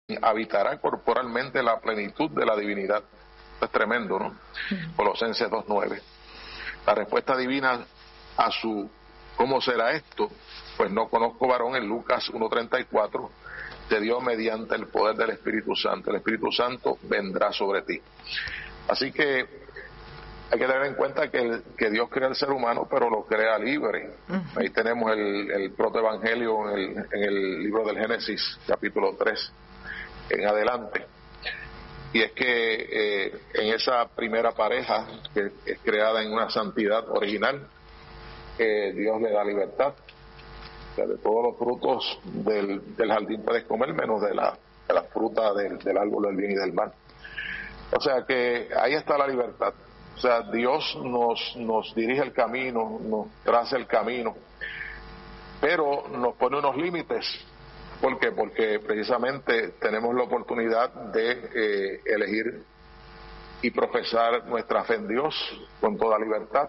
habitará corporalmente la plenitud de la divinidad. Esto es tremendo, ¿no? Colosenses 2:9. La respuesta divina a su ¿cómo será esto? Pues no conozco varón, en Lucas 1:34, te dio mediante el poder del Espíritu Santo. El Espíritu Santo vendrá sobre ti. Así que hay que tener en cuenta que Dios crea al ser humano, pero lo crea libre. Ahí tenemos el protoevangelio en el libro del Génesis, capítulo 3, en adelante. Y es que en esa primera pareja, que es creada en una santidad original, Dios le da libertad. O sea, de todos los frutos del jardín puedes comer, menos de la fruta del árbol del bien y del mal. O sea que ahí está la libertad. O sea, Dios nos dirige el camino, nos traza el camino, pero nos pone unos límites. ¿Por qué? Porque precisamente tenemos la oportunidad de elegir y profesar nuestra fe en Dios con toda libertad,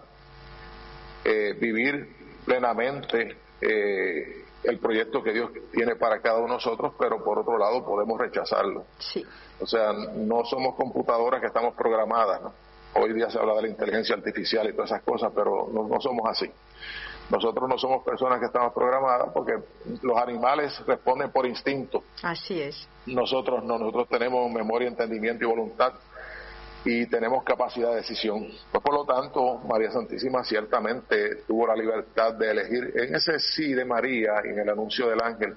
vivir plenamente el proyecto que Dios tiene para cada uno de nosotros, pero por otro lado podemos rechazarlo. Sí. O sea, no somos computadoras que estamos programadas, ¿no? Hoy día se habla de la inteligencia artificial y todas esas cosas, pero no somos así. Nosotros no somos personas que estamos programadas, porque los animales responden por instinto. Así es. Nosotros no, nosotros tenemos memoria, entendimiento y voluntad, y tenemos capacidad de decisión. Pues por lo tanto, María Santísima ciertamente tuvo la libertad de elegir. En ese sí de María, en el anuncio del ángel,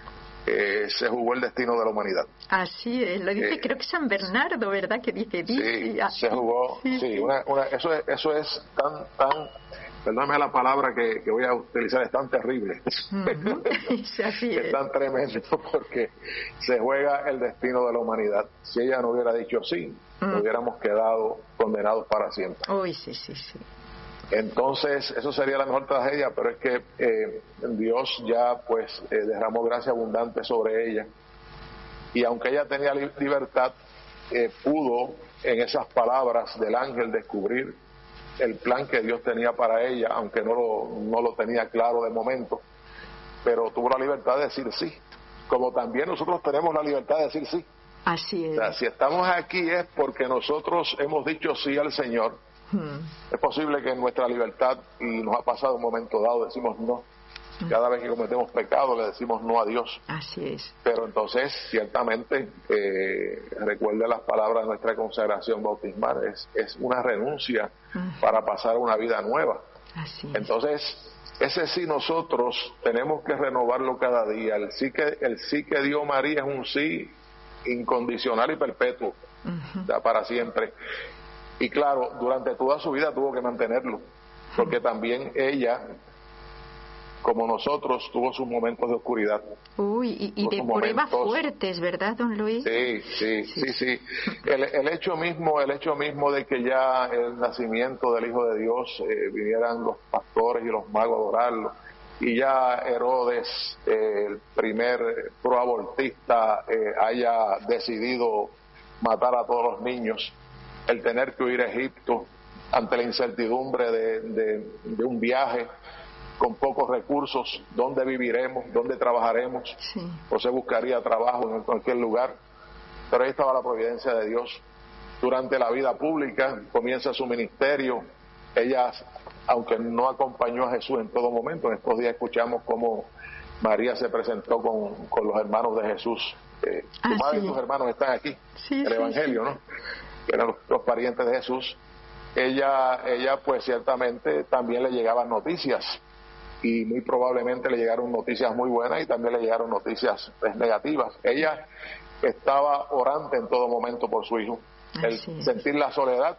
se jugó el destino de la humanidad. Así es, lo dice creo que San Bernardo, ¿verdad? Que dice, sí, se jugó, sí. Eso es tan, perdóname la palabra que voy a utilizar, es tan terrible. Así es. Es tan tremendo, porque se juega el destino de la humanidad. Si ella no hubiera dicho sí, hubiéramos quedado condenados para siempre. Uy, sí. Entonces, eso sería la mejor tragedia, pero es que Dios ya pues derramó gracia abundante sobre ella, y aunque ella tenía libertad, pudo en esas palabras del ángel descubrir el plan que Dios tenía para ella, aunque no lo tenía claro de momento, pero tuvo la libertad de decir sí, como también nosotros tenemos la libertad de decir sí. Así es. O sea, si estamos aquí es porque nosotros hemos dicho sí al Señor. Es posible que en nuestra libertad, y nos ha pasado un momento dado, decimos no. Cada vez que cometemos pecado le decimos no a Dios. Así es. Pero entonces, ciertamente, recuerde las palabras de nuestra consagración bautismal, es una renuncia para pasar una vida nueva. Así es. Entonces, ese sí nosotros tenemos que renovarlo cada día. El sí que dio María es un sí incondicional y perpetuo, ya para siempre. Y claro, durante toda su vida tuvo que mantenerlo, porque también ella, como nosotros, tuvo sus momentos de oscuridad. Uy, y de pruebas fuertes, ¿verdad, don Luis? Sí. El hecho mismo de que ya el nacimiento del Hijo de Dios, vinieran los pastores y los magos a adorarlo, y ya Herodes, el primer proabortista, haya decidido matar a todos los niños, el tener que huir a Egipto ante la incertidumbre de un viaje con pocos recursos, ¿dónde viviremos? ¿Dónde trabajaremos? Sí. José buscaría trabajo en cualquier lugar, pero ahí estaba la providencia de Dios. Durante la vida pública comienza su ministerio. Ella, aunque no acompañó a Jesús en todo momento, en estos días escuchamos cómo María se presentó con los hermanos de Jesús. Tu madre y tus hermanos están aquí, el Evangelio, ¿no? Que eran los parientes de Jesús. Ella pues ciertamente también le llegaban noticias, y muy probablemente le llegaron noticias muy buenas y también le llegaron noticias negativas. Ella estaba orante en todo momento por su hijo. Sentir la soledad,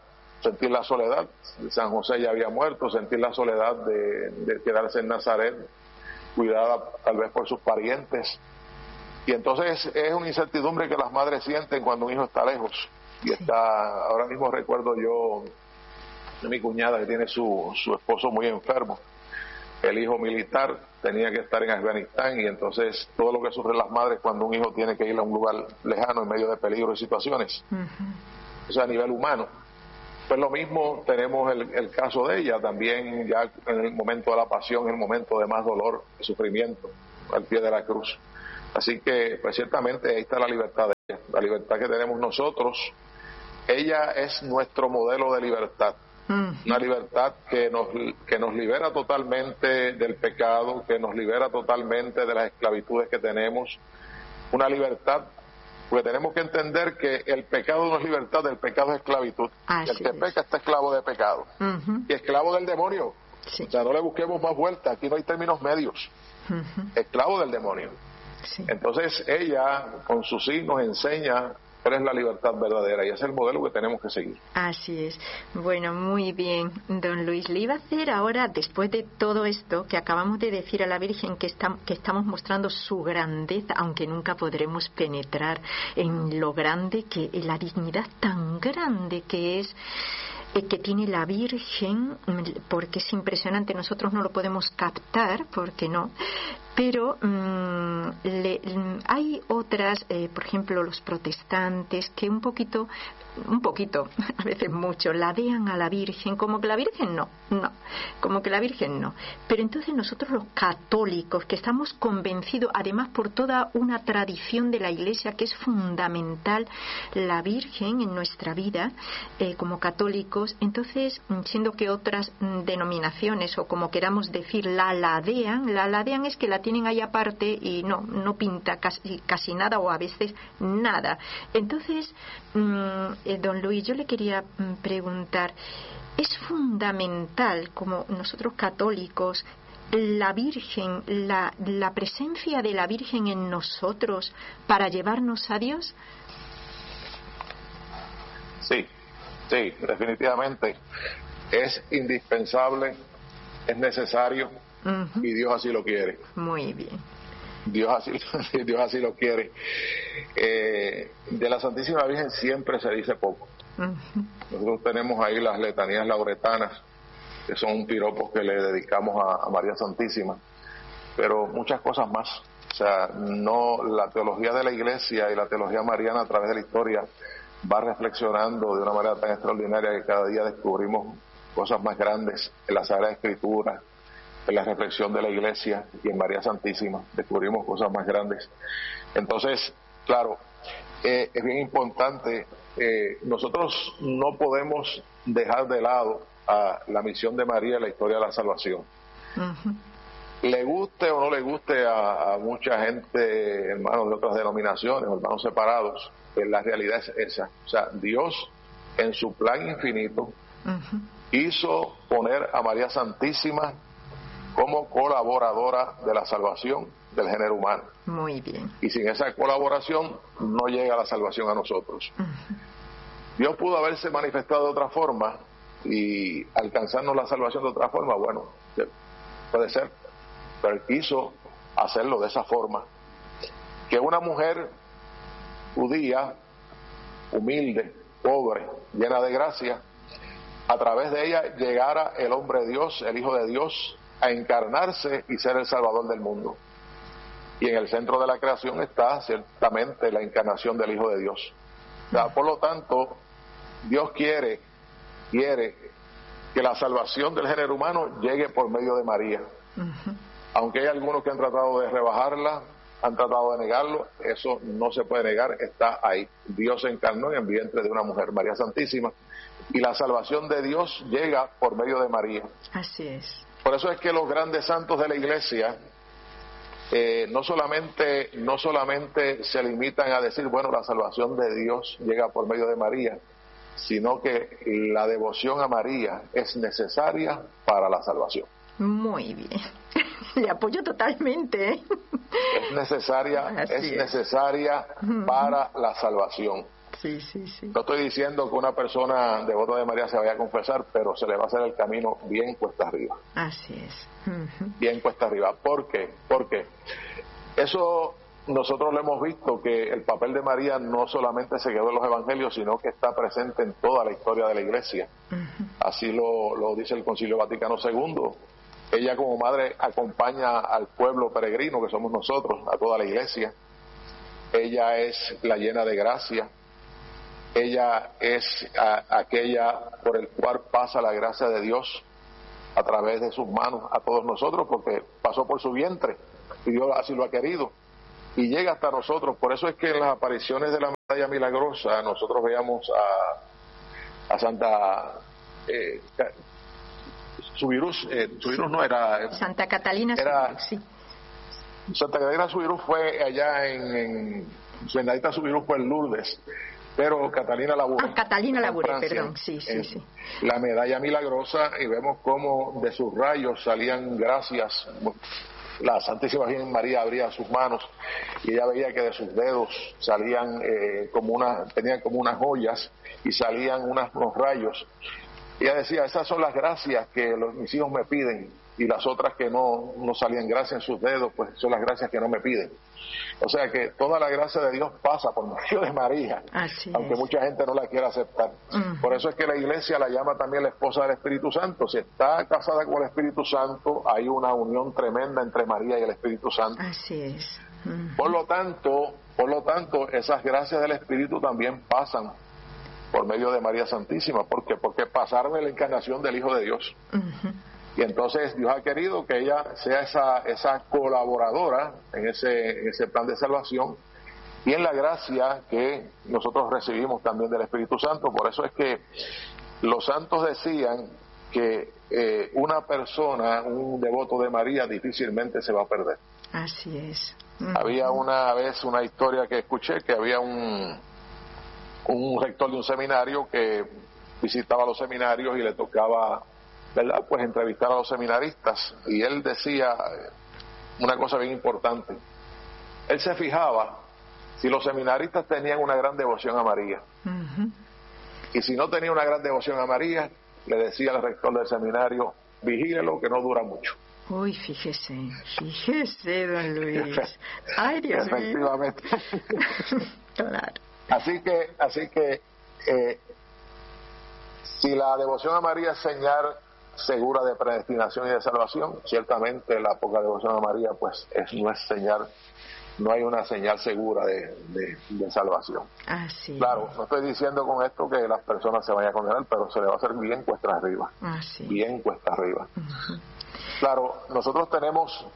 San José ya había muerto, sentir la soledad de quedarse en Nazaret, cuidada tal vez por sus parientes. Y entonces es una incertidumbre que las madres sienten cuando un hijo está lejos. Y ahora mismo recuerdo yo de mi cuñada, que tiene su esposo muy enfermo. El hijo militar tenía que estar en Afganistán, y entonces todo lo que sufren las madres cuando un hijo tiene que ir a un lugar lejano en medio de peligro y situaciones, o sea, a nivel humano. Pues lo mismo tenemos el caso de ella también, ya en el momento de la pasión, en el momento de más dolor y sufrimiento, al pie de la cruz. Así que pues ciertamente ahí está la libertad la libertad que tenemos nosotros, ella es nuestro modelo de libertad. Una libertad que nos libera totalmente del pecado, que nos libera totalmente de las esclavitudes que tenemos. Una libertad, porque tenemos que entender que el pecado no es libertad, el pecado es esclavitud. El que peca está esclavo de pecado y esclavo del demonio. O sea, no le busquemos más vuelta, aquí no hay términos medios. Esclavo del demonio. Entonces ella con su sí nos enseña cuál es la libertad verdadera, y ese es el modelo que tenemos que seguir. Así es. Bueno, muy bien, don Luis. Le iba a hacer ahora, después de todo esto que acabamos de decir a la Virgen, que estamos mostrando su grandeza, aunque nunca podremos penetrar en lo grande, que la dignidad tan grande que es, que tiene la Virgen, porque es impresionante. Nosotros no lo podemos captar, porque no, pero hay otras, por ejemplo los protestantes, que un poquito, a veces mucho, ladean a la Virgen, como que la Virgen no, como que la Virgen no. Pero entonces nosotros los católicos, que estamos convencidos, además por toda una tradición de la Iglesia, que es fundamental la Virgen en nuestra vida, como católicos, entonces, siendo que otras denominaciones, o como queramos decir, la ladean es que la tienen ahí aparte y no pinta casi nada, o a veces nada. Entonces, don Luis, yo le quería preguntar, ¿es fundamental, como nosotros católicos, la Virgen, la presencia de la Virgen en nosotros para llevarnos a Dios? Sí, definitivamente. Es indispensable, es necesario, y Dios así lo quiere. Muy bien. Dios así lo quiere. De la Santísima Virgen siempre se dice poco. Nosotros tenemos ahí las letanías lauretanas, que son piropos que le dedicamos a María Santísima, pero muchas cosas más. O sea, no, la teología de la Iglesia y la teología mariana a través de la historia va reflexionando de una manera tan extraordinaria que cada día descubrimos cosas más grandes en la Sagrada Escritura, en la reflexión de la Iglesia, y en María Santísima descubrimos cosas más grandes. Entonces, claro, es bien importante, nosotros no podemos dejar de lado a la misión de María en la historia de la salvación. Le guste o no le guste a mucha gente, hermanos de otras denominaciones, hermanos separados, la realidad es esa. O sea, Dios en su plan infinito hizo poner a María Santísima como colaboradora de la salvación del género humano. Muy bien. Y sin esa colaboración no llega la salvación a nosotros. Dios pudo haberse manifestado de otra forma y alcanzarnos la salvación de otra forma. Bueno, puede ser, pero Él quiso hacerlo de esa forma. Que una mujer judía, humilde, pobre, llena de gracia, a través de ella llegara el hombre de Dios, el Hijo de Dios, a encarnarse y ser el Salvador del mundo. Y en el centro de la creación está ciertamente la encarnación del Hijo de Dios. O sea, por lo tanto, Dios quiere que la salvación del género humano llegue por medio de María. Aunque hay algunos que han tratado de rebajarla, han tratado de negarlo, eso no se puede negar, está ahí. Dios se encarnó en el vientre de una mujer, María Santísima, y la salvación de Dios llega por medio de María. Así es. Por eso es que los grandes santos de la Iglesia no solamente se limitan a decir, bueno, la salvación de Dios llega por medio de María, sino que la devoción a María es necesaria para la salvación. Muy bien. Le apoyo totalmente. Es necesaria para la salvación. Sí. No estoy diciendo que una persona devota de María se vaya a confesar, pero se le va a hacer el camino bien cuesta arriba. Así es. Bien cuesta arriba. ¿Por qué? Porque eso nosotros lo hemos visto, que el papel de María no solamente se quedó en los evangelios, sino que está presente en toda la historia de la Iglesia. Así lo dice el Concilio Vaticano II. Ella como madre acompaña al pueblo peregrino que somos nosotros, a toda la Iglesia. Ella es la llena de gracia. Ella es aquella por el cual pasa la gracia de Dios a través de sus manos a todos nosotros, porque pasó por su vientre y Dios así lo ha querido. y llega hasta nosotros. Por eso es que en las apariciones de la medalla milagrosa nosotros veíamos a Santa Subirús no era Santa Catalina era Subirús, sí. Santa Catalina Subirús fue allá en Bernadita Subirús fue en Lourdes, pero Catalina Labouré, Catalina Labouré, Francia, perdón, sí. La medalla milagrosa, y vemos cómo de sus rayos salían gracias. La Santísima Virgen María abría sus manos y ella veía que de sus dedos salían tenían como unas joyas y salían unos rayos. Ella decía, esas son las gracias que mis hijos me piden, y las otras que no salían gracias en sus dedos, pues son las gracias que no me piden. O sea que toda la gracia de Dios pasa por medio de María, aunque mucha gente no la quiera aceptar. Por eso es que la Iglesia la llama también la esposa del Espíritu Santo. Si está casada con el Espíritu Santo, hay una unión tremenda entre María y el Espíritu Santo. Así es. Por lo tanto, esas gracias del Espíritu también pasan por medio de María Santísima. ¿Por qué? Porque pasaron en la encarnación del Hijo de Dios. Y entonces Dios ha querido que ella sea esa colaboradora en ese plan de salvación, y en la gracia que nosotros recibimos también del Espíritu Santo. Por eso es que los santos decían que una persona, un devoto de María, difícilmente se va a perder. Así es. Había una vez una historia que escuché, que había un rector de un seminario que visitaba los seminarios y le tocaba, ¿verdad?, pues entrevistar a los seminaristas, y él decía una cosa bien importante. Él se fijaba si los seminaristas tenían una gran devoción a María, y si no tenía una gran devoción a María, le decía al rector del seminario, vigílelo que no dura mucho. Uy, fíjese, don Luis. Ay, Dios mío. Efectivamente. Claro. Así que si la devoción a María es señal segura de predestinación y de salvación, ciertamente la poca devoción a María pues no es señal, no hay una señal segura de salvación. Así. Claro, no estoy diciendo con esto que las personas se vayan a condenar, pero se le va a hacer bien cuesta arriba. Así. Bien cuesta arriba. Claro, nosotros tenemos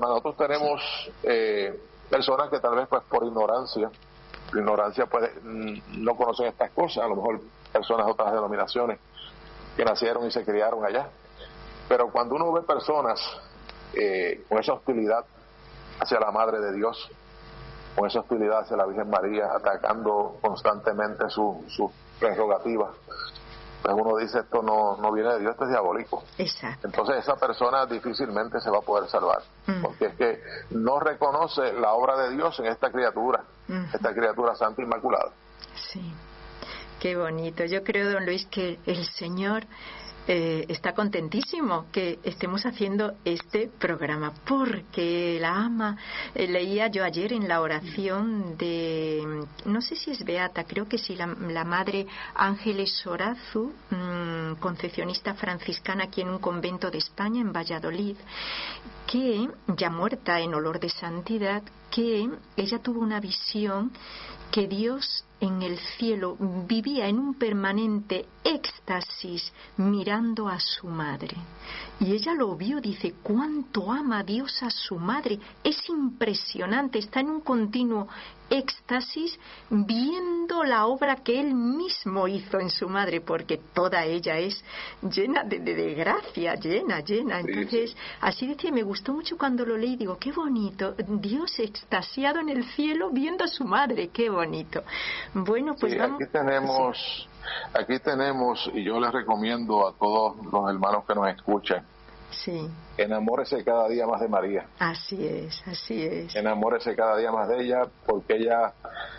personas que tal vez pues por ignorancia pues no conocen estas cosas, a lo mejor personas de otras denominaciones que nacieron y se criaron allá, pero cuando uno ve personas con esa hostilidad hacia la Madre de Dios, con esa hostilidad hacia la Virgen María, atacando constantemente sus prerrogativas, pues uno dice, esto no viene de Dios, esto es diabólico. Exacto. Entonces esa persona difícilmente se va a poder salvar, porque es que no reconoce la obra de Dios en esta criatura santa inmaculada. Sí, qué bonito. Yo creo, don Luis, que el Señor está contentísimo que estemos haciendo este programa, porque la ama. Leía yo ayer en la oración de, no sé si es beata, creo que sí, la madre Ángeles Sorazu, concepcionista franciscana aquí en un convento de España, en Valladolid, que ya muerta en olor de santidad, que ella tuvo una visión que Dios en el cielo vivía en un permanente éxtasis mirando a su madre. Y ella lo vio, dice, cuánto ama Dios a su madre. Es impresionante, está en un continuo éxtasis viendo la obra que él mismo hizo en su madre, porque toda ella es llena de gracia, llena. Entonces, así decía, me gustó mucho cuando lo leí, digo, qué bonito, Dios extasiado en el cielo viendo a su madre, qué bonito. Bueno, pues sí, vamos. Aquí tenemos, y yo les recomiendo a todos los hermanos que nos escuchan, sí, enamórese cada día más de María. Así es. Enamórese cada día más de ella, porque ella,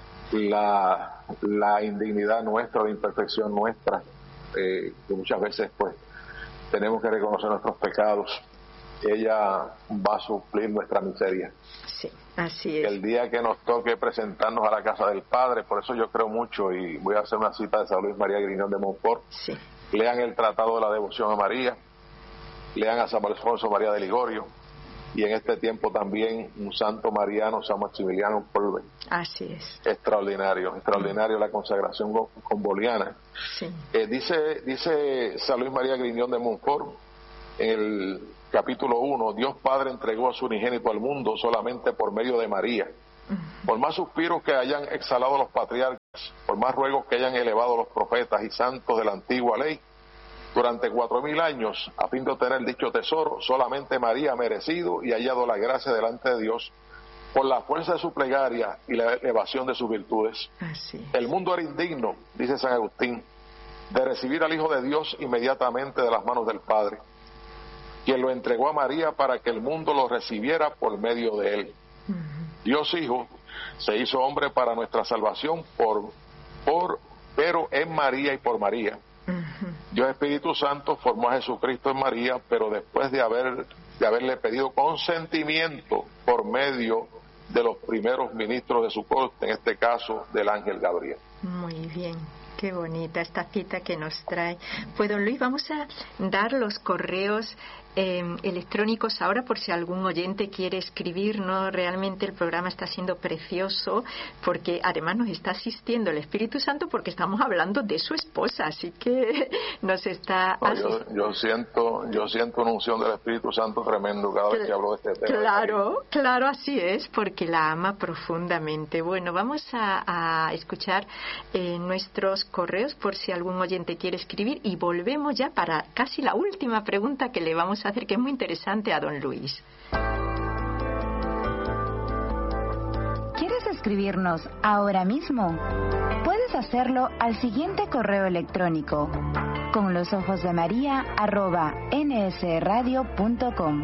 la indignidad nuestra, la imperfección nuestra, que muchas veces pues tenemos que reconocer nuestros pecados, ella va a suplir nuestra miseria. Sí, así es. El día que nos toque presentarnos a la casa del Padre, por eso yo creo mucho, y voy a hacer una cita de San Luis María Griñón de Montfort, sí. Lean el Tratado de la Devoción a María, lean a San Alfonso María de Ligorio, y en este tiempo también un santo mariano, San Maximiliano Kolbe. Así es. Extraordinario la consagración comboliana. Sí. Dice San Luis María Griñón de Montfort en el capítulo 1, Dios Padre entregó a su unigénito al mundo solamente por medio de María, Por más suspiros que hayan exhalado los patriarcas, por más ruegos que hayan elevado los profetas y santos de la antigua ley, durante 4000 años, a fin de obtener dicho tesoro, solamente María ha merecido y hallado la gracia delante de Dios por la fuerza de su plegaria y la elevación de sus virtudes. El mundo era indigno, dice San Agustín, de recibir al Hijo de Dios inmediatamente de las manos del Padre, quien lo entregó a María para que el mundo lo recibiera por medio de él. Dios Hijo se hizo hombre para nuestra salvación pero en María y por María. Dios Espíritu Santo formó a Jesucristo en María, pero después de haberle pedido consentimiento por medio de los primeros ministros de su corte, en este caso del ángel Gabriel. Muy bien. Qué bonita esta cita que nos trae. Pues don Luis, vamos a dar los correos electrónicos ahora por si algún oyente quiere escribir. No, realmente el programa está siendo precioso porque además nos está asistiendo el Espíritu Santo porque estamos hablando de su esposa, así que nos está yo siento una unción del Espíritu Santo tremendo cada vez que hablo de este tema. Claro, así es, porque la ama profundamente. Bueno, vamos a escuchar nuestros correos por si algún oyente quiere escribir y volvemos ya para casi la última pregunta que le vamos a hacer, que es muy interesante, a don Luis. ¿Quieres escribirnos ahora mismo? Puedes hacerlo al siguiente correo electrónico: conlosojosdemaria@nsradio.com.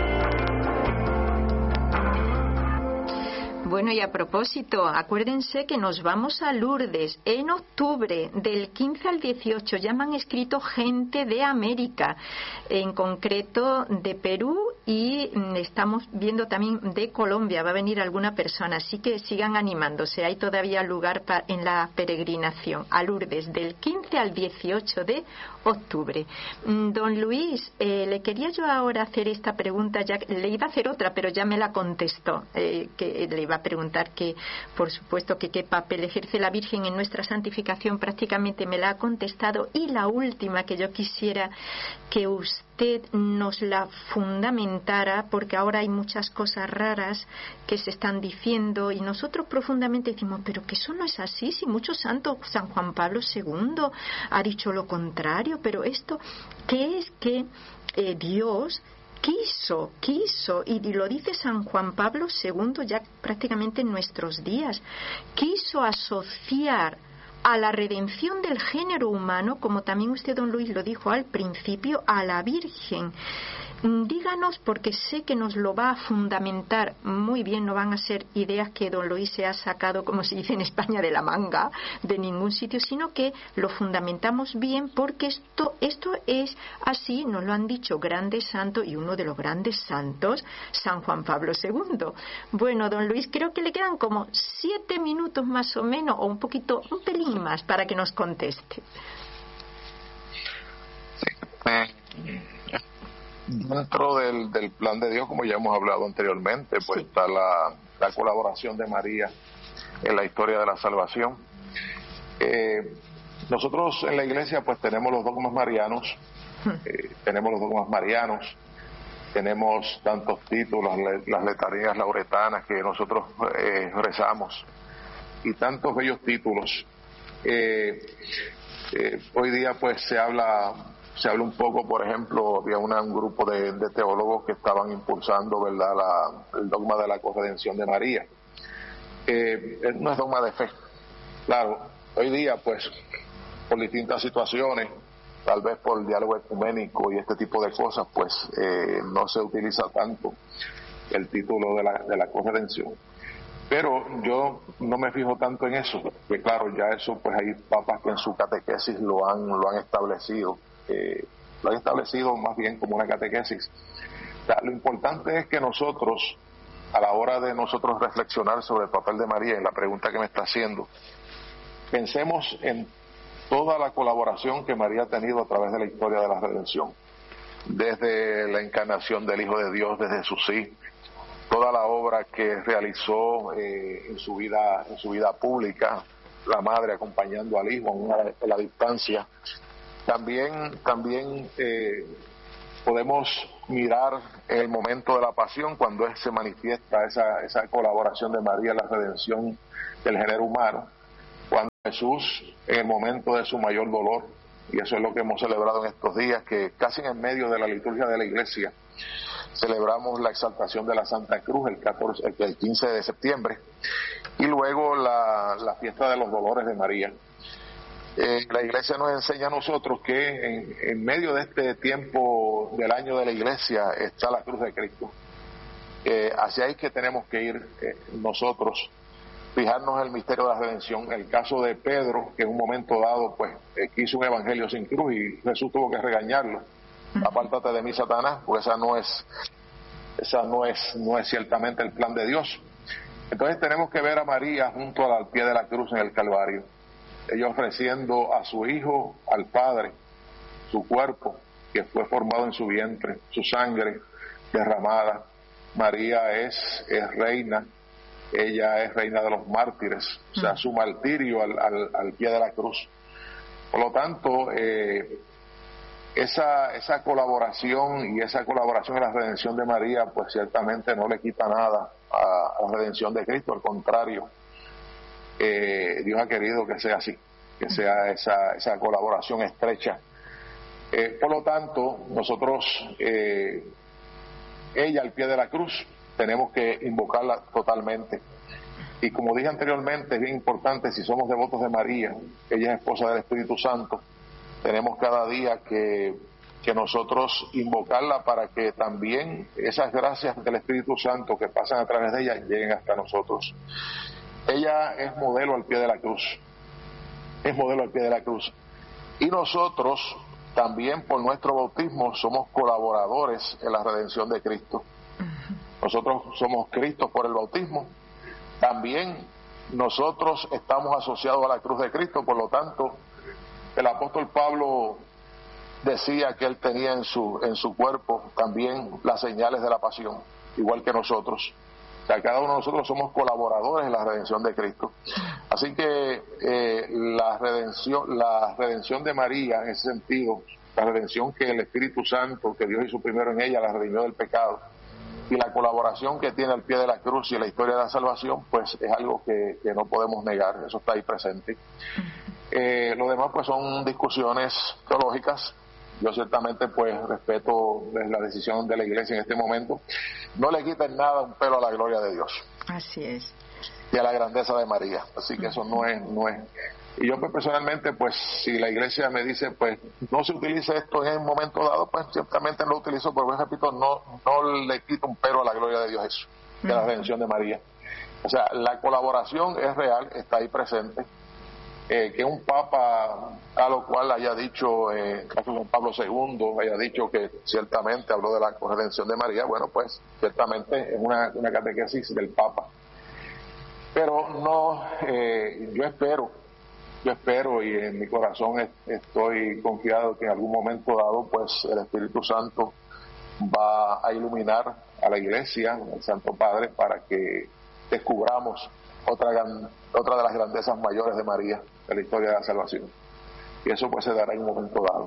Bueno, y a propósito, acuérdense que nos vamos a Lourdes en octubre, del 15 al 18. Ya me han escrito gente de América, en concreto de Perú, y estamos viendo también de Colombia. Va a venir alguna persona, así que sigan animándose. Hay todavía lugar en la peregrinación a Lourdes, del 15 al 18 de octubre. Don Luis, le quería yo ahora hacer esta pregunta. Ya le iba a hacer otra, pero ya me la contestó, que le iba a preguntar que, por supuesto, que qué papel ejerce la Virgen en nuestra santificación. Prácticamente me la ha contestado. Y la última, que yo quisiera que usted nos la fundamentara, porque ahora hay muchas cosas raras que se están diciendo y nosotros profundamente decimos, pero que eso no es así, si muchos santos, San Juan Pablo II ha dicho lo contrario, pero esto, ¿qué es que Dios quiso, y lo dice San Juan Pablo II ya prácticamente en nuestros días, quiso asociar a la redención del género humano, como también usted, don Luis, lo dijo al principio, a la Virgen? Díganos, porque sé que nos lo va a fundamentar muy bien, no van a ser ideas que don Luis se ha sacado, como se dice en España, de la manga, de ningún sitio, sino que lo fundamentamos bien, porque esto es así, nos lo han dicho grandes santos, y uno de los grandes santos, San Juan Pablo II. Bueno, don Luis, creo que le quedan como 7 minutos más o menos, o un pelín más, para que nos conteste. Dentro del plan de Dios, como ya hemos hablado anteriormente, pues está la colaboración de María en la historia de la salvación. Nosotros en la iglesia pues tenemos los dogmas marianos, tenemos tantos títulos, las letanías lauretanas que nosotros rezamos, y tantos bellos títulos. Hoy día pues se habla un poco, por ejemplo, había un grupo de teólogos que estaban impulsando, ¿verdad?, el dogma de la corredención de María. No es dogma de fe. Claro, hoy día, pues, por distintas situaciones, tal vez por el diálogo ecuménico y este tipo de cosas, pues, no se utiliza tanto el título de la corredención. Pero yo no me fijo tanto en eso, porque claro, ya eso, pues hay papas que en su catequesis lo han establecido. Lo han establecido más bien como una catequesis. O sea, lo importante es que nosotros, a la hora de nosotros reflexionar sobre el papel de María, en la pregunta que me está haciendo, pensemos en toda la colaboración que María ha tenido a través de la historia de la redención, desde la encarnación del Hijo de Dios, desde su sí, toda la obra que realizó en su vida pública, la madre acompañando al Hijo a la distancia. También podemos mirar el momento de la pasión, cuando se manifiesta esa colaboración de María en la redención del género humano, cuando Jesús, en el momento de su mayor dolor, y eso es lo que hemos celebrado en estos días, que casi en medio de la liturgia de la Iglesia celebramos la exaltación de la Santa Cruz el 15 de septiembre, y luego la fiesta de los dolores de María. La Iglesia nos enseña a nosotros que en medio de este tiempo del año de la Iglesia está la cruz de Cristo. Hacia ahí que tenemos que ir nosotros, fijarnos en el misterio de la redención. El caso de Pedro, que en un momento dado pues quiso un evangelio sin cruz y Jesús tuvo que regañarlo. Apártate de mí, Satanás, porque esa no es ciertamente el plan de Dios. Entonces tenemos que ver a María junto al pie de la cruz en el Calvario, ella ofreciendo a su Hijo, al Padre, su cuerpo que fue formado en su vientre, su sangre derramada. María es reina, ella es reina de los mártires, o sea, su martirio al pie de la cruz. Por lo tanto, esa colaboración y esa colaboración en la redención de María, pues ciertamente no le quita nada a la redención de Cristo, al contrario. Dios ha querido que sea así, que sea esa colaboración estrecha. Por lo tanto, nosotros, ella al pie de la cruz, tenemos que invocarla totalmente. Y como dije anteriormente, es bien importante, si somos devotos de María, ella es esposa del Espíritu Santo, tenemos cada día que nosotros invocarla para que también esas gracias del Espíritu Santo que pasan a través de ella lleguen hasta nosotros. Ella es modelo al pie de la cruz, es modelo al pie de la cruz. Y nosotros también por nuestro bautismo somos colaboradores en la redención de Cristo. Nosotros somos Cristo por el bautismo. También nosotros estamos asociados a la cruz de Cristo, por lo tanto, el apóstol Pablo decía que él tenía en su cuerpo también las señales de la pasión, igual que nosotros. O sea, cada uno de nosotros somos colaboradores en la redención de Cristo. Así que la redención de María, en ese sentido, la redención que el Espíritu Santo, que Dios hizo primero en ella, la redimió del pecado, y la colaboración que tiene al pie de la cruz y la historia de la salvación, pues es algo que no podemos negar, eso está ahí presente. Lo demás pues son discusiones teológicas. Yo ciertamente pues respeto la decisión de la Iglesia en este momento. No le quiten nada un pelo a la gloria de Dios. Así es. Y a la grandeza de María. Así que eso no es. Y yo pues personalmente, pues si la Iglesia me dice pues no se utilice esto en un momento dado, pues ciertamente lo utilizo, porque repito, no le quito un pelo a la gloria de Dios eso, de la redención de María. O sea, la colaboración es real, está ahí presente. Que un papa a lo cual haya dicho, Juan Pablo II haya dicho que ciertamente habló de la redención de María, bueno, pues ciertamente es una catequesis del papa. Pero no, yo espero y en mi corazón estoy confiado que en algún momento dado pues el Espíritu Santo va a iluminar a la Iglesia, al Santo Padre, para que descubramos otra de las grandezas mayores de María de la historia de la salvación, y eso pues se dará en un momento dado.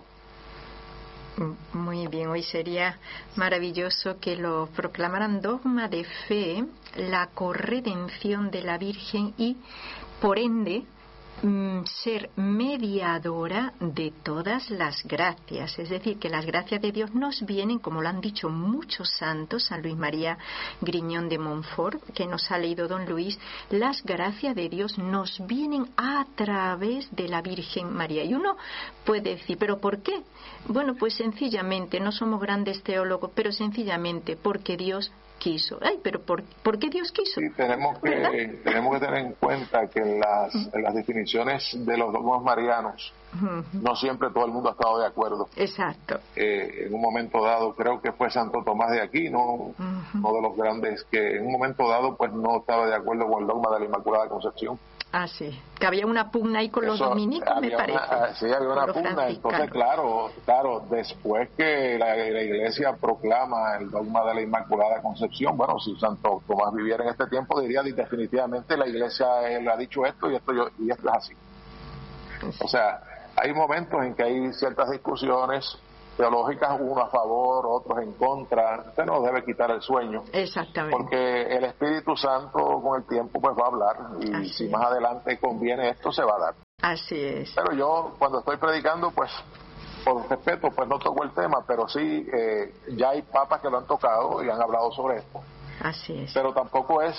Muy bien, hoy sería maravilloso que lo proclamaran dogma de fe, la corredención de la Virgen, y por ende ser mediadora de todas las gracias, es decir, que las gracias de Dios nos vienen, como lo han dicho muchos santos, San Luis María Griñón de Montfort, que nos ha leído don Luis, las gracias de Dios nos vienen a través de la Virgen María. Y uno puede decir, ¿pero por qué? Bueno, pues sencillamente, no somos grandes teólogos, pero sencillamente porque Dios quiso. Ay, pero ¿por qué Dios quiso? Sí, tenemos que tener en cuenta que en las definiciones de los dogmas marianos no siempre todo el mundo ha estado de acuerdo. Exacto. En un momento dado, creo que fue Santo Tomás de Aquino, uno de los grandes, que en un momento dado pues no estaba de acuerdo con el dogma de la Inmaculada Concepción. Ah, sí, que había una pugna ahí con los dominicos, me parece. Sí, había una pugna. Entonces, claro, después que la Iglesia proclama el dogma de la Inmaculada Concepción, bueno, si Santo Tomás viviera en este tiempo, diría definitivamente la Iglesia le ha dicho esto y esto es así. O sea, hay momentos en que hay ciertas discusiones teológicas, uno a favor, otros en contra. Usted no debe quitar el sueño. Exactamente. Porque el Espíritu Santo con el tiempo pues va a hablar, y Así si es. más adelante conviene esto, se va a dar. Así es. Pero yo cuando estoy predicando, pues por respeto, pues no toco el tema, pero sí ya hay papas que lo han tocado y han hablado sobre esto. Así es. Pero tampoco es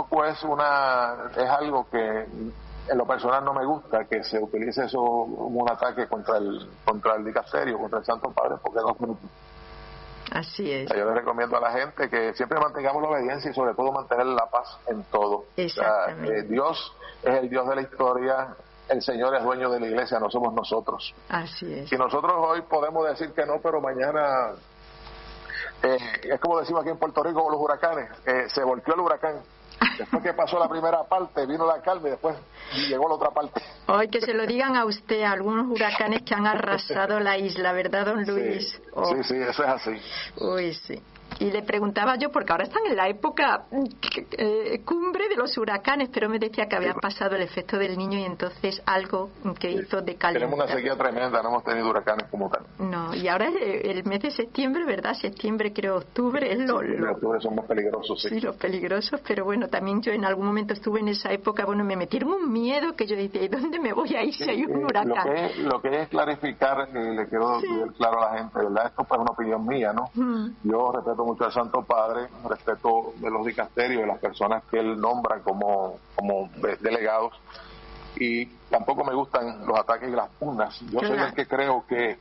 algo que en lo personal no me gusta, que se utilice eso como un ataque contra el dicasterio, contra el Santo Padre, porque no. Así es. Yo le recomiendo a la gente que siempre mantengamos la obediencia y sobre todo mantener la paz en todo. Exactamente. O sea, Dios es el Dios de la historia, el Señor es dueño de la iglesia, no somos nosotros. Así es. Si nosotros hoy podemos decir que no, pero mañana, es como decimos aquí en Puerto Rico con los huracanes, se volteó el huracán. Después que pasó la primera parte, vino la calma y después llegó la otra parte. Hoy que se lo digan a usted, algunos huracanes que han arrasado la isla, ¿verdad, don Luis? Sí, Oh. sí, eso es así. Uy, sí. Y le preguntaba yo, porque ahora están en la época cumbre de los huracanes, pero me decía que había pasado el efecto del Niño y entonces algo que hizo de calentar. Tenemos una sequía tremenda, no hemos tenido huracanes como tal. No, y ahora el mes de septiembre, ¿verdad? Septiembre, creo, octubre, es octubre son más peligrosos, sí. Sí, los peligrosos, pero bueno, también yo en algún momento estuve en esa época, bueno, me metieron un miedo que yo decía, ¿y dónde me voy a ir si hay un huracán? Lo que es clarificar, le quiero decir claro a la gente, ¿verdad? Esto pues es una opinión mía, ¿no? Yo respeto mucho al Santo Padre, respeto de los dicasterios, de las personas que él nombra como delegados, y tampoco me gustan los ataques y las pugnas. Yo soy del que creo que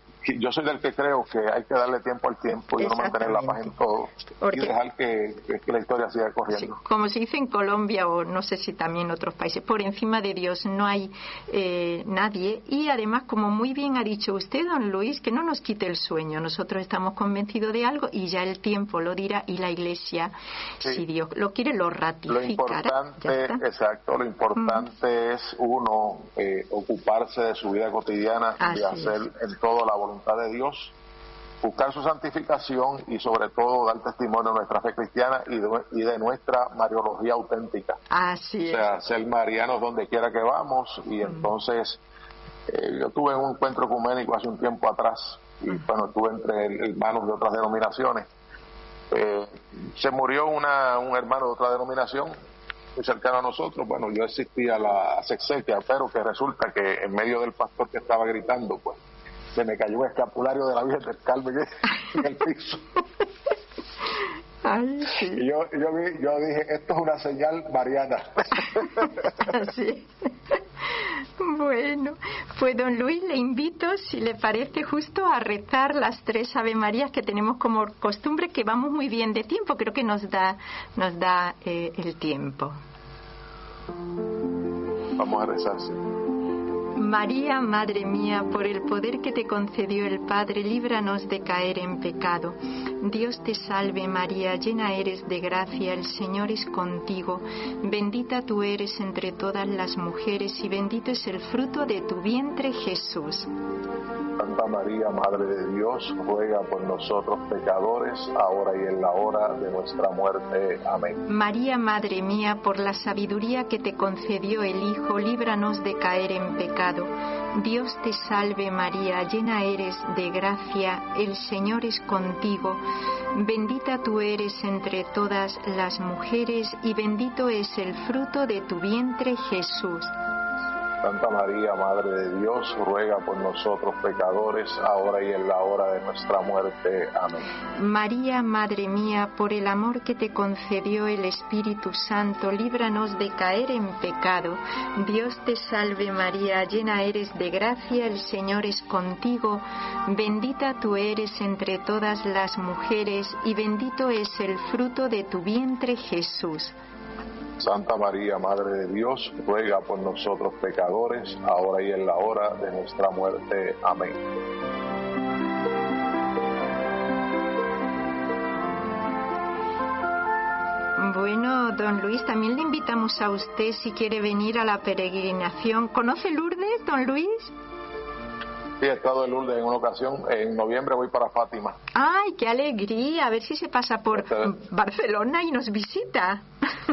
hay que darle tiempo al tiempo y no mantener la paz en todo. Porque, y dejar que la historia siga corriendo. Sí, como se dice en Colombia, o no sé si también en otros países, por encima de Dios no hay nadie. Y además, como muy bien ha dicho usted, don Luis, que no nos quite el sueño. Nosotros estamos convencidos de algo y ya el tiempo lo dirá, y la Iglesia, si Dios lo quiere, lo ratificará. Lo importante es uno ocuparse de su vida cotidiana, de hacer en todo la voluntad de Dios, buscar su santificación y sobre todo dar testimonio de nuestra fe cristiana y de nuestra mariología auténtica. Así es. O sea, ser marianos donde quiera que vamos. Y entonces yo tuve un encuentro ecuménico hace un tiempo atrás y bueno, estuve entre hermanos de otras denominaciones. Se murió un hermano de otra denominación muy cercano a nosotros. Bueno, yo asistí a la exequia, pero que resulta que en medio del pastor que estaba gritando, pues se me cayó un escapulario de la Virgen del Carmen en el piso. Ay, sí. Y yo dije, esto es una señal mariana. Así. Bueno, pues don Luis, le invito, si le parece justo, a rezar las 3 Ave Marías que tenemos como costumbre, que vamos muy bien de tiempo, creo que nos da el tiempo. Vamos a rezar, sí. María, Madre mía, por el poder que te concedió el Padre, líbranos de caer en pecado. Dios te salve María, llena eres de gracia, el Señor es contigo. Bendita tú eres entre todas las mujeres y bendito es el fruto de tu vientre, Jesús. Santa María, Madre de Dios, ruega por nosotros pecadores, ahora y en la hora de nuestra muerte. Amén. María, Madre mía, por la sabiduría que te concedió el Hijo, líbranos de caer en pecado. Dios te salve María, llena eres de gracia, el Señor es contigo. Bendita tú eres entre todas las mujeres y bendito es el fruto de tu vientre, Jesús. Santa María, Madre de Dios, ruega por nosotros pecadores, ahora y en la hora de nuestra muerte. Amén. María, Madre mía, por el amor que te concedió el Espíritu Santo, líbranos de caer en pecado. Dios te salve María, llena eres de gracia, el Señor es contigo. Bendita tú eres entre todas las mujeres y bendito es el fruto de tu vientre, Jesús. Santa María, Madre de Dios, ruega por nosotros pecadores, ahora y en la hora de nuestra muerte. Amén. Bueno, don Luis, también le invitamos a usted si quiere venir a la peregrinación. ¿Conoce Lourdes, don Luis? Sí, he estado en Lourdes en una ocasión. En noviembre voy para Fátima. ¡Ay, qué alegría! A ver si se pasa por Barcelona y nos visita.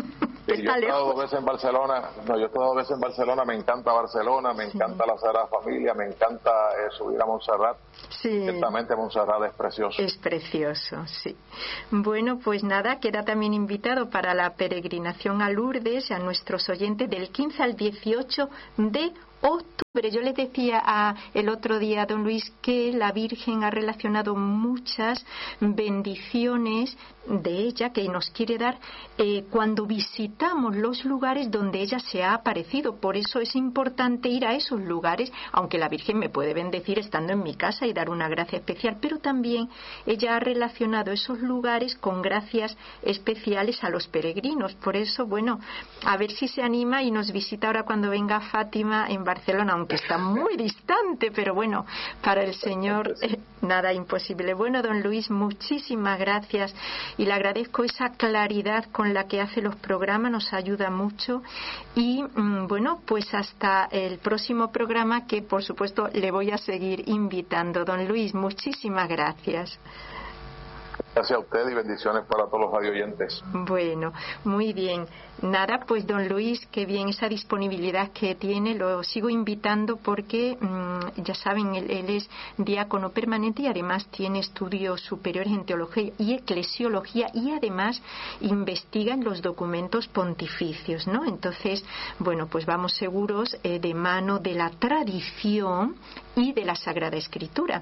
Yo he estado 2 veces en Barcelona. No, yo he estado 2 veces en Barcelona. Me encanta Barcelona, me encanta la Sagrada Familia, me encanta subir a Montserrat. Sí. Ciertamente Montserrat es precioso. Es precioso, sí. Bueno, pues nada, queda también invitado para la peregrinación a Lourdes a nuestros oyentes del 15 al 18 de octubre. Yo les decía el otro día a don Luis que la Virgen ha relacionado muchas bendiciones de ella que nos quiere dar cuando visitamos los lugares donde ella se ha aparecido. Por eso es importante ir a esos lugares, aunque la Virgen me puede bendecir estando en mi casa y dar una gracia especial, pero también ella ha relacionado esos lugares con gracias especiales a los peregrinos. Por eso, bueno, a ver si se anima y nos visita ahora cuando venga Fátima en Barcelona, aunque está muy distante, pero bueno, para el Señor nada imposible. Bueno, don Luis, muchísimas gracias y le agradezco esa claridad con la que hace los programas, nos ayuda mucho y bueno, pues hasta el próximo programa, que por supuesto le voy a seguir invitando. Don Luis, muchísimas gracias. Gracias a usted y bendiciones para todos los radioyentes. Bueno, muy bien. Nada, pues don Luis, qué bien esa disponibilidad que tiene. Lo sigo invitando porque, ya saben, él es diácono permanente y además tiene estudios superiores en teología y eclesiología y además investiga en los documentos pontificios, ¿no? Entonces, bueno, pues vamos seguros de mano de la tradición y de la Sagrada Escritura.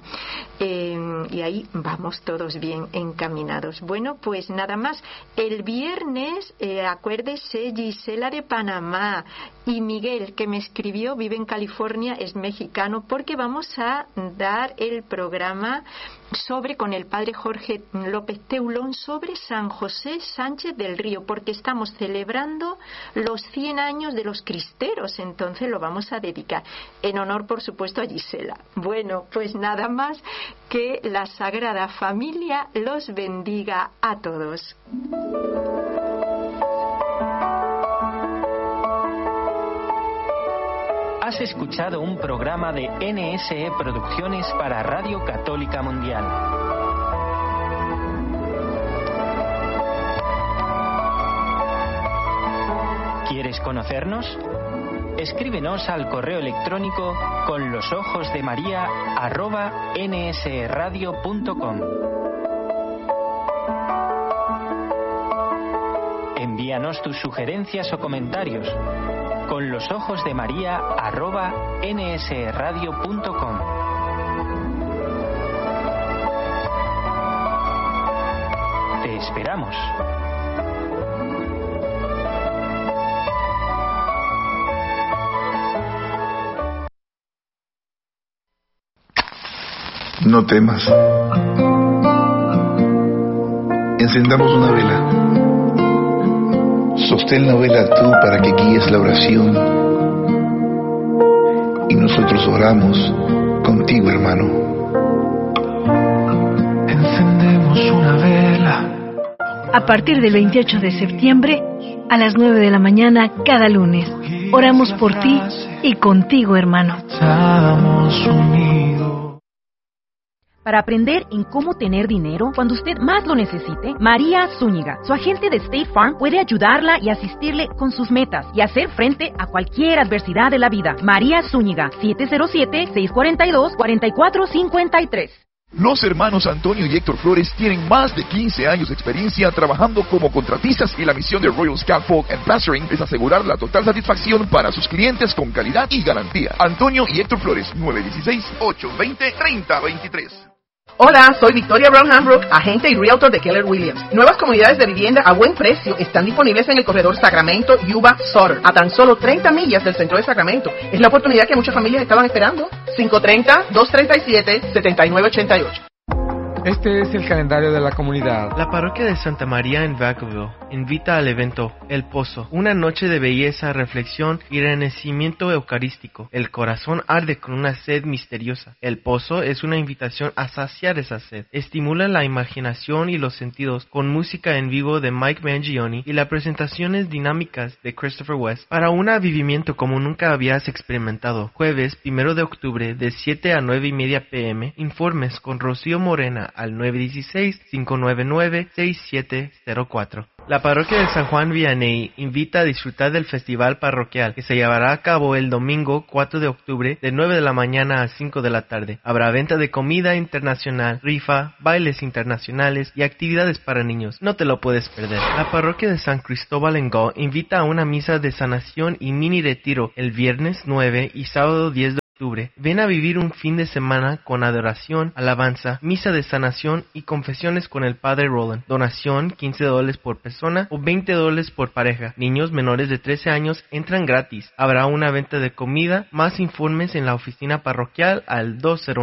Y ahí vamos todos bien encaminados. Bueno, pues nada más. El viernes, acuérdese, Gisela de Panamá y Miguel, que me escribió, vive en California, es mexicano, porque vamos a dar el programa con el padre Jorge López Teulón sobre San José Sánchez del Río, porque estamos celebrando los 100 años de los cristeros, entonces lo vamos a dedicar en honor, por supuesto, a Gisela. Bueno, pues nada más, que la Sagrada Familia los bendiga a todos. Has escuchado un programa de NSE Producciones para Radio Católica Mundial. ¿Quieres conocernos? Escríbenos al correo electrónico conlosojosdemaria@nsradio.com. Envíanos tus sugerencias o comentarios conlosojosdemaria@nsradio.com. Te esperamos. No temas. Encendamos una vela. Sostén la vela tú para que guíes la oración. Y nosotros oramos contigo, hermano. Encendemos una vela. A partir del 28 de septiembre, a las 9 de la mañana, cada lunes, oramos por ti y contigo, hermano. Estamos unidos. Para aprender en cómo tener dinero cuando usted más lo necesite, María Zúñiga, su agente de State Farm, puede ayudarla y asistirle con sus metas y hacer frente a cualquier adversidad de la vida. María Zúñiga, 707-642-4453. Los hermanos Antonio y Héctor Flores tienen más de 15 años de experiencia trabajando como contratistas y la misión de Royal Scaffold and Plastering es asegurar la total satisfacción para sus clientes con calidad y garantía. Antonio y Héctor Flores, 916-820-3023. Hola, soy Victoria Brown Hambrook, agente y realtor de Keller Williams. Nuevas comunidades de vivienda a buen precio están disponibles en el corredor Sacramento, Yuba, Sutter, a tan solo 30 millas del centro de Sacramento. Es la oportunidad que muchas familias estaban esperando. 530-237-7988. Este es el calendario de la comunidad. La parroquia de Santa María en Vacaville invita al evento El Pozo, una noche de belleza, reflexión y renacimiento eucarístico. El corazón arde con una sed misteriosa. El Pozo es una invitación a saciar esa sed. Estimula la imaginación y los sentidos con música en vivo de Mike Mangione y las presentaciones dinámicas de Christopher West para un avivamiento como nunca habías experimentado. Jueves 1 de octubre de 7 a 9:30 p.m. Informes con Rocío Morena al 916-599-6704. La parroquia de San Juan Vianney invita a disfrutar del festival parroquial que se llevará a cabo el domingo 4 de octubre de 9 de la mañana a 5 de la tarde. Habrá venta de comida internacional, rifa, bailes internacionales y actividades para niños. No te lo puedes perder. La parroquia de San Cristóbal en Go invita a una misa de sanación y mini retiro el viernes 9 y sábado 10 de octubre. Ven a vivir un fin de semana con adoración, alabanza, misa de sanación y confesiones con el Padre Roland. Donación $15 por persona o $20 por pareja. Niños menores de 13 años entran gratis. Habrá una venta de comida. Más informes en la oficina parroquial al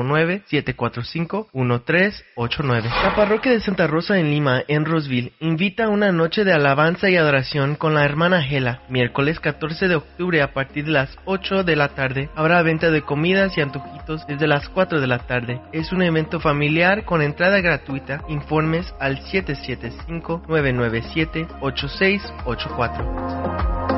209-745-1389. La parroquia de Santa Rosa en Lima, en Roseville, invita a una noche de alabanza y adoración con la hermana Gela. Miércoles 14 de octubre a partir de las 8 de la tarde habrá venta de comidas y antojitos desde las 4 de la tarde. Es un evento familiar con entrada gratuita. Informes al 775-997-8684.